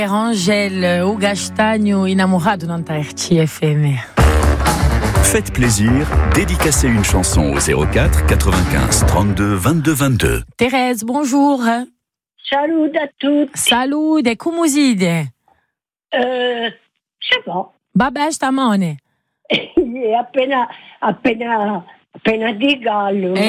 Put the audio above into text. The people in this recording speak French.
Angèle Ugastagno innamorado nanta RCFM. Faites plaisir, dédicacez une chanson au 04 95 32 22 22. Thérèse, bonjour. Salut à toutes. Salute, come siete? Ça va. Babè stamane. Appena di gallo.